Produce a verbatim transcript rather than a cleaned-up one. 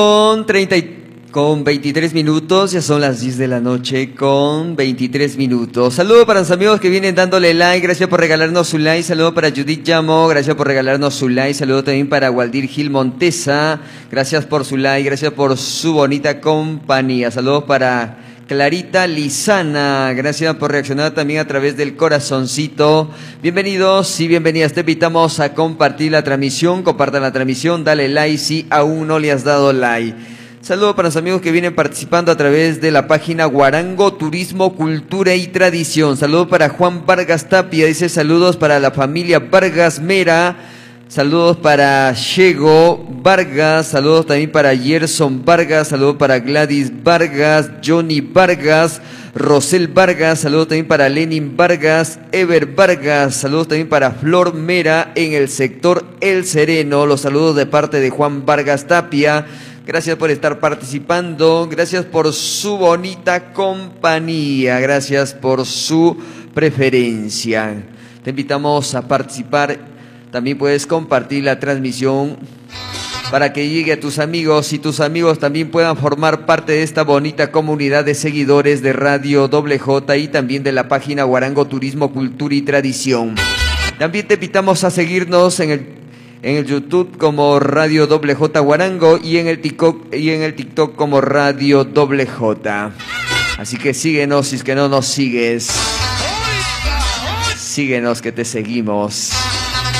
Con treinta y Con veintitrés minutos, ya son las diez de la noche con veintitrés minutos. Saludos para los amigos que vienen dándole like, gracias por regalarnos su like. Saludos para Judith Llamo, gracias por regalarnos su like. Saludos también para Waldir Gil Montesa, gracias por su like, gracias por su bonita compañía. Saludos para Clarita Lizana, gracias por reaccionar también a través del corazoncito. Bienvenidos y bienvenidas, te invitamos a compartir la transmisión, compartan la transmisión, dale like si aún no le has dado like. Saludos para los amigos que vienen participando a través de la página Guarango Turismo, Cultura y Tradición. Saludos para Juan Vargas Tapia, dice saludos para la familia Vargas Mera. Saludos para Chego Vargas, saludos también para Gerson Vargas, saludos para Gladys Vargas, Johnny Vargas, Rosel Vargas, saludos también para Lenin Vargas, Ever Vargas, saludos también para Flor Mera en el sector El Sereno. Los saludos de parte de Juan Vargas Tapia. Gracias por estar participando, gracias por su bonita compañía, gracias por su preferencia. Te invitamos a participar, también puedes compartir la transmisión para que llegue a tus amigos y tus amigos también puedan formar parte de esta bonita comunidad de seguidores de Radio Doble J y también de la página Guarango Turismo, Cultura y Tradición. También te invitamos a seguirnos en el En el YouTube como Radio Doble J Guarango y en el TikTok y en el TikTok como Radio Doble J. Así que síguenos si es que no nos sigues. Síguenos que te seguimos.